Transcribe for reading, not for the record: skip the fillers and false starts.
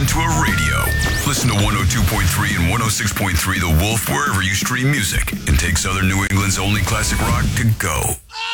into a radio. Listen to 102.3 and 106.3 The Wolf wherever you stream music, and take Southern New England's only classic rock to go.